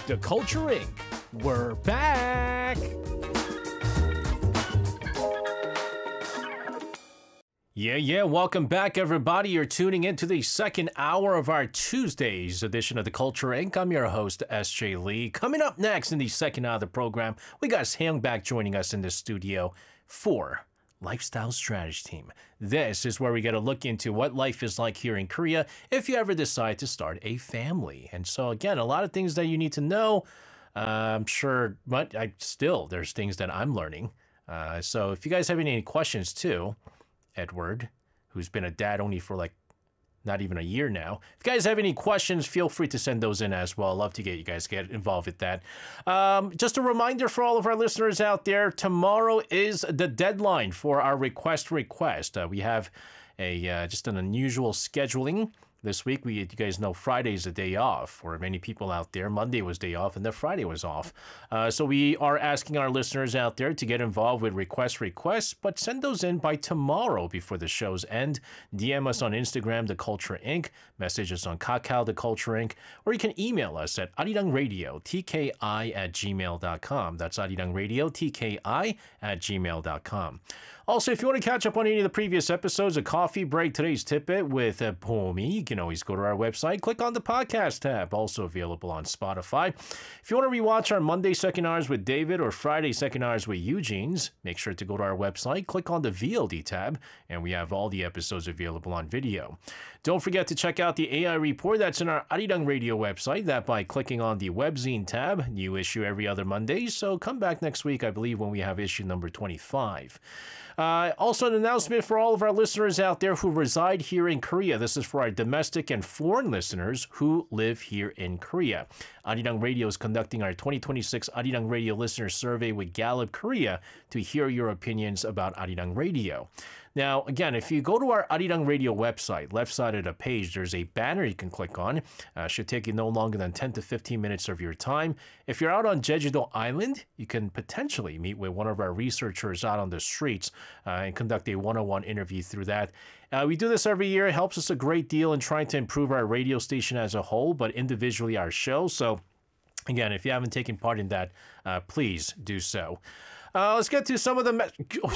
The Culture Inc. We're back! Yeah, welcome back, everybody. You're tuning into the second hour of our Tuesdays edition of The Culture Inc. I'm your host, S.J. Lee. Coming up next in the second hour of the program, we got Seong back joining us in the studio for Lifestyle Strategy Team. This is where we get a look into what life is like here in Korea if you ever decide to start a family. And so, again, a lot of things that you need to know. I'm sure, but there's things that I'm learning. So if you guys have any questions, too, Edward, who's been a dad only for like not even a year now. If you guys have any questions, feel free to send those in as well. I'd love to get you guys get involved with that. Just a reminder for all of our listeners out there, tomorrow is the deadline for our request. We have just an unusual scheduling. This week, you guys know Friday's a day off for many people out there. Monday was day off, and then Friday was off. So we are asking our listeners out there to get involved with requests, but send those in by tomorrow before the show's end. DM us on Instagram, The Culture Inc., message us on Kakao, The Culture Inc., or you can email us at arirangradio, tki@gmail.com. That's arirangradio, tki@gmail.com. Also, if you want to catch up on any of the previous episodes of Coffee Break, Today's Tidbit with Pomi, you can always go to our website, click on the podcast tab, also available on Spotify. If you want to rewatch our Monday second hours with David or Friday second hours with Eugene's, make sure to go to our website, click on the VOD tab, and we have all the episodes available on video. Don't forget to check out the AI report that's in our Arirang Radio website, that by clicking on the webzine tab. New issue every other Monday, so come back next week, I believe, when we have issue number 25. Also, an announcement for all of our listeners out there who reside here in Korea. This is for our domestic and foreign listeners who live here in Korea. Arirang Radio is conducting our 2026 Arirang Radio Listener Survey with Gallup Korea to hear your opinions about Arirang Radio. Now, again, if you go to our Arirang Radio website, left side of the page, there's a banner you can click on. Should take you no longer than 10 to 15 minutes of your time. If you're out on Jeju-do Island, you can potentially meet with one of our researchers out on the streets and conduct a one-on-one interview through that. We do this every year. It helps us a great deal in trying to improve our radio station as a whole, but individually our show. So, again, if you haven't taken part in that, please do so. Let's get to some of the...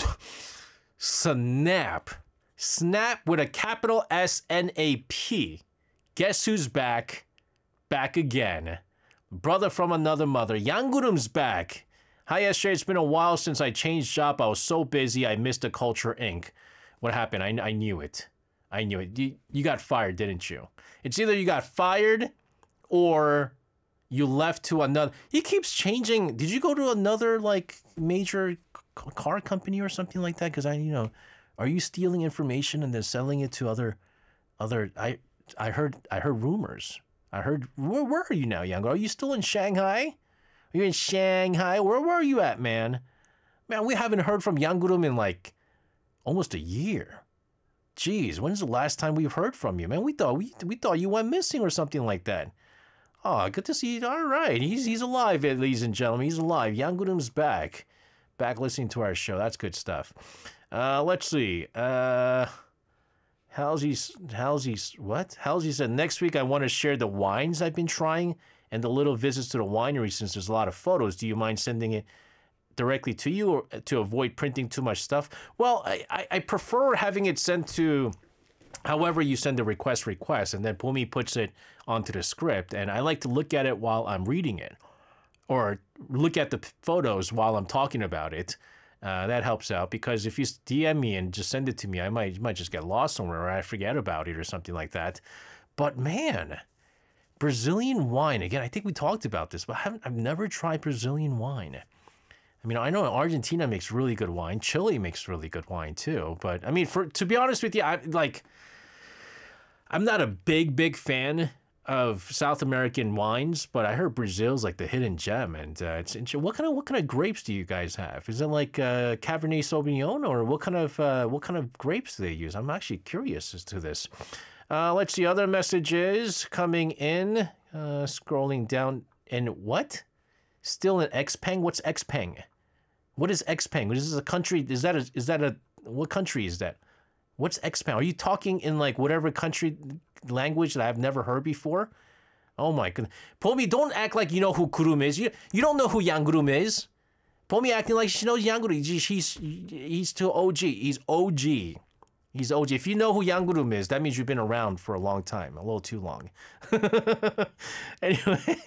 Snap with a capital S-N-A-P. Guess who's back? Back again. Brother from another mother. Yanggurum's back. Hi, SJ. It's been a while since I changed job. I was so busy. I missed the Culture Inc. What happened? I knew it. You got fired, didn't you? It's either you got fired or you left to another. He keeps changing. Did you go to another like major car company or something like that? Because are you stealing information and then selling it to other? I heard rumors. Where are you now, Young? Are you still in Shanghai? Are you in Shanghai? Where are you at, man? Man, we haven't heard from Yanggurum in like almost a year. Jeez, when's the last time we've heard from you, man? We thought you went missing or something like that. Oh, good to see you. All right, he's alive, ladies and gentlemen. He's alive. Yanggurum's back listening to our show. That's good stuff. Let's see. Halsey said, next week I want to share the wines I've been trying and the little visits to the winery since there's a lot of photos. Do you mind sending it directly to you or to avoid printing too much stuff? Well, I prefer having it sent to however you send the request, and then Pumi puts it onto the script, and I like to look at it while I'm reading it or look at the photos while I'm talking about it. That helps out because if you DM me and just send it to me, I might just get lost somewhere or I forget about it or something like that. But man, Brazilian wine, again, I think we talked about this, but I've never tried Brazilian wine. I mean, I know Argentina makes really good wine. Chile makes really good wine too. But I mean, to be honest with you, I'm not a big fan of South American wines, but I heard Brazil's like the hidden gem. And it's interesting. What kind of grapes do you guys have? Is it like Cabernet Sauvignon, or what kind of grapes do they use? I'm actually curious as to this. Let's see, other messages coming in. Scrolling down, and what? Still in Xpeng? What's Xpeng? What is Xpeng? This is a country. What country is that? What's Xpeng? Are you talking in like whatever country language that I've never heard before? Oh my goodness. Pomi, don't act like you know who Kurum is. You don't know who Yang is. Pomi acting like she knows Yang He's too OG. He's OG. He's OG. If you know who Yang is, that means you've been around for a long time. A little too long. Anyway.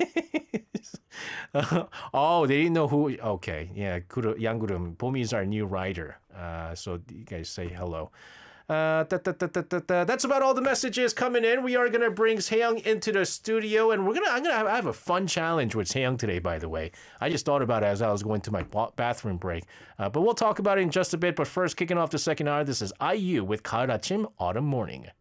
Oh, they didn't know who. Okay. Yeah. Yang Pomi is our new writer. So you guys say hello. That's about all the messages coming in. We are gonna bring Seyoung into the studio, and I have a fun challenge with Seyoung today. By the way, I just thought about it as I was going to my bathroom break. But we'll talk about it in just a bit. But first, kicking off the second hour, this is IU with 가을 아침, Autumn Morning.